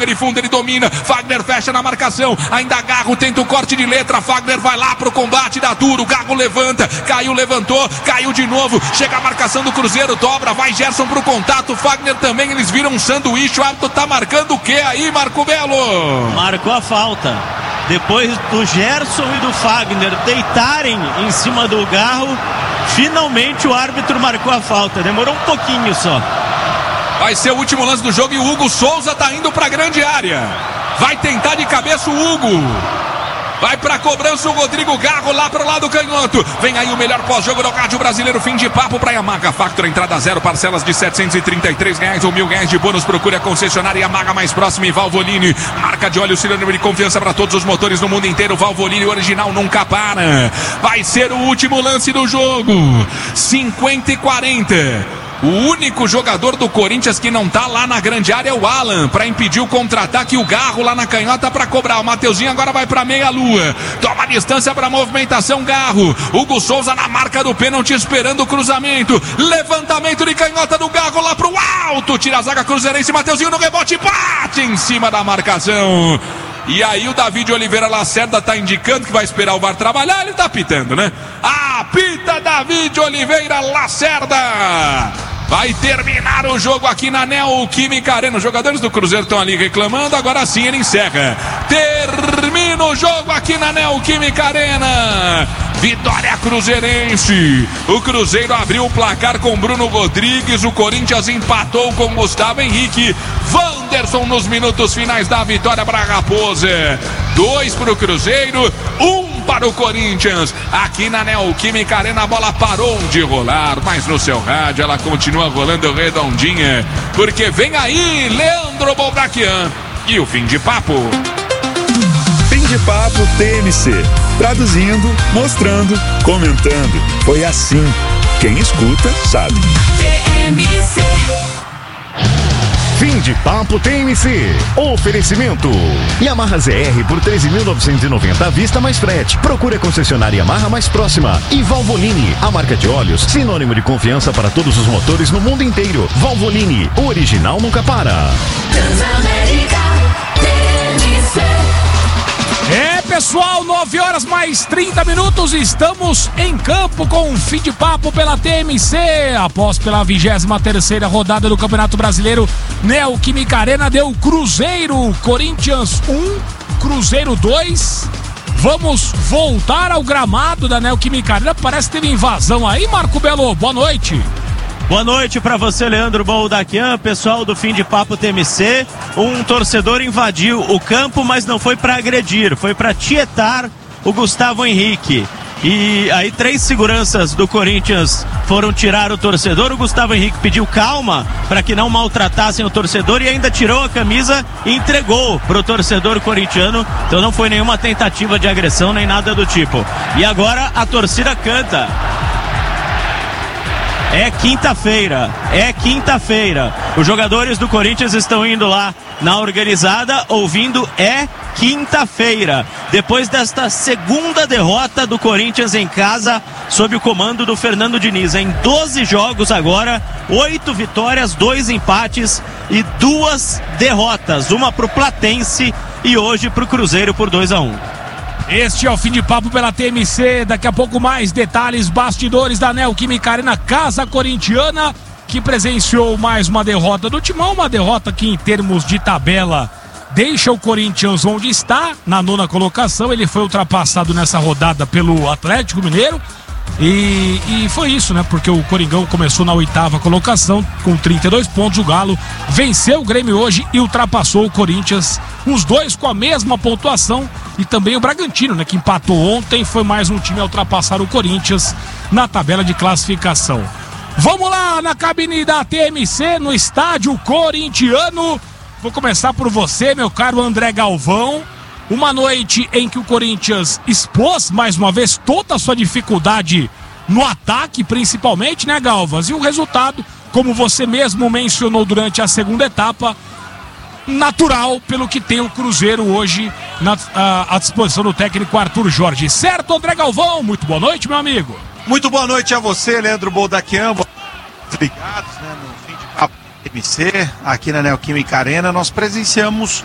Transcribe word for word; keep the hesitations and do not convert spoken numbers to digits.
Chega de fundo, ele domina. Fagner fecha na marcação. Ainda Garro tenta o corte de letra. Fagner vai lá pro combate, dá duro. Garro levanta. Caiu, levantou. Caiu de novo. Chega a marcação do Cruzeiro. Dobra. Vai Gerson pro contato. Fagner também. Eles viram um sanduíche. O árbitro tá marcando o que aí, Marco Belo? Marcou a falta. Depois do Gerson e do Fagner deitarem em cima do Garro, finalmente o árbitro marcou a falta. Demorou um pouquinho só. Vai ser o último lance do jogo e o Hugo Souza tá indo pra grande área. Vai tentar de cabeça o Hugo. Vai pra cobrança o Rodrigo Garro lá pro lado canhoto. Vem aí o melhor pós-jogo do rádio brasileiro. Fim de papo pra Yamaha Factor. Entrada zero, parcelas de setecentos e trinta e três reais ou mil reais de bônus. Procure a concessionária Yamaha mais próxima e Valvoline. Marca de óleo sinônimo de confiança para todos os motores no mundo inteiro. Valvoline original nunca para. Vai ser o último lance do jogo. cinquenta e quarenta. O único jogador do Corinthians que não tá lá na grande área é o Alan, para impedir o contra-ataque. O Garro lá na canhota para cobrar. O Mateuzinho agora vai para meia-lua. Toma a distância para movimentação. Garro. Hugo Souza na marca do pênalti, esperando o cruzamento. Levantamento de canhota do Garro lá pro alto. Tira a zaga cruzeirense. Mateuzinho no rebote. Bate em cima da marcação. E aí o David Oliveira Lacerda tá indicando que vai esperar o V A R trabalhar. Ele tá apitando, né? Apita David Oliveira Lacerda. Vai terminar o jogo aqui na Neoquímica Arena. Os jogadores do Cruzeiro estão ali reclamando. Agora sim ele encerra. Termina o jogo aqui na Neoquímica Arena. Vitória cruzeirense. O Cruzeiro abriu o placar com Bruno Rodrigues. O Corinthians empatou com Gustavo Henrique. Wanderson nos minutos finais da vitória para a Raposa. Dois para o Cruzeiro, um para o Corinthians. Aqui na Neoquímica Arena a bola parou de rolar, mas no seu rádio ela continua rolando redondinha, porque vem aí Leandro Bolbraquian e o fim de papo. Fim de papo T M C. Traduzindo, mostrando, comentando. Foi assim. Quem escuta sabe. T M C. Fim de papo T M C. Oferecimento Yamaha Z R por treze mil novecentos e noventa à vista mais frete. Procure a concessionária Yamaha mais próxima. E Valvoline, a marca de óleos sinônimo de confiança para todos os motores no mundo inteiro. Valvoline, o original nunca para. Transamérica T M C. É, pessoal, nove horas mais trinta minutos, estamos em campo com um fim de papo pela T M C, após pela vigésima terceira rodada do Campeonato Brasileiro. Neoquímica Arena deu Cruzeiro, Corinthians um, Cruzeiro dois. Vamos voltar ao gramado da Neoquímica Arena, parece que teve invasão aí, Marco Belo, boa noite. Boa noite para você, Leandro Boldaquian, pessoal do Fim de Papo T M C. Um torcedor invadiu o campo, mas não foi para agredir, foi para tietar o Gustavo Henrique. E aí três seguranças do Corinthians foram tirar o torcedor. O Gustavo Henrique pediu calma para que não maltratassem o torcedor e ainda tirou a camisa e entregou pro torcedor corintiano. Então não foi nenhuma tentativa de agressão nem nada do tipo. E agora a torcida canta. É quinta-feira, é quinta-feira. Os jogadores do Corinthians estão indo lá na organizada, ouvindo é quinta-feira. Depois desta segunda derrota do Corinthians em casa, sob o comando do Fernando Diniz. Em doze jogos agora, oito vitórias, dois empates e duas derrotas. Uma pro Platense e hoje pro Cruzeiro por dois a um. Este é o Fim de Papo pela T M C. Daqui a pouco mais detalhes, bastidores da Neoquímica Arena, casa corintiana, que presenciou mais uma derrota do Timão. Uma derrota que em termos de tabela deixa o Corinthians onde está, na nona colocação. Ele foi ultrapassado nessa rodada pelo Atlético Mineiro. E, e foi isso, né? Porque o Coringão começou na oitava colocação com trinta e dois pontos. O Galo venceu o Grêmio hoje e ultrapassou o Corinthians, os dois com a mesma pontuação. E também o Bragantino, né? Que empatou ontem, foi mais um time a ultrapassar o Corinthians na tabela de classificação. Vamos lá na cabine da T M C, no estádio corintiano. Vou começar por você, meu caro André Galvão. Uma noite em que o Corinthians expôs mais uma vez toda a sua dificuldade no ataque, principalmente, né, Galvas? E o resultado, como você mesmo mencionou durante a segunda etapa, natural pelo que tem o Cruzeiro hoje na, a, à disposição do técnico Arthur Jorge. Certo, André Galvão? Muito boa noite, meu amigo. Muito boa noite a você, Leandro Boldaquian. Ligados, né, no Fim de Papo T M C, aqui na Neoquímica Arena. Nós presenciamos